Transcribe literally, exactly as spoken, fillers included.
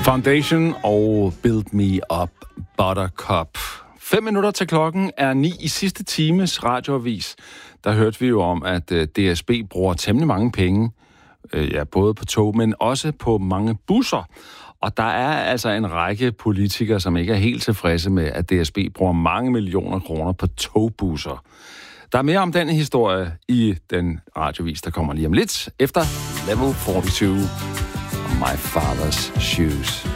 Foundation og Build Me Up Buttercup. Fem minutter til klokken er ni i sidste times radioavis. Der hørte vi jo om, at D S B bruger temmelig mange penge, ja, både på tog, men også på mange busser. Og der er altså en række politikere, som ikke er helt tilfredse med, at D S B bruger mange millioner kroner på togbusser. Der er mere om den historie i den radiovis, der kommer lige om lidt, efter Level fireogfyrre, My Father's Shoes.